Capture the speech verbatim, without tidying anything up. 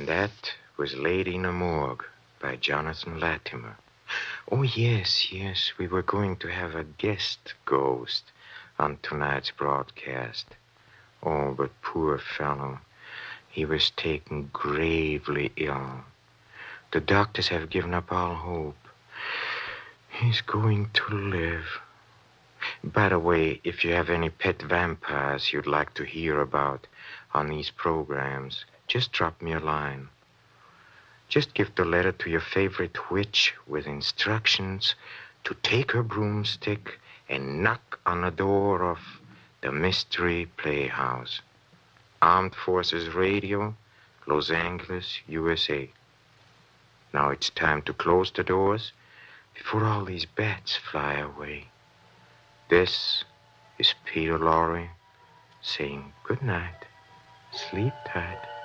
That was Lady in a Morgue by Jonathan Latimer. Oh, yes, yes, we were going to have a guest ghost on tonight's broadcast. Oh, but poor fellow, he was taken gravely ill. The doctors have given up all hope. He's going to live. By the way, if you have any pet vampires you'd like to hear about on these programs, just drop me a line. Just give the letter to your favorite witch with instructions to take her broomstick and knock on the door of the Mystery Playhouse. Armed Forces Radio, Los Angeles, U S A. Now it's time to close the doors before all these bats fly away. This is Peter Lorre saying good night. Sleep tight.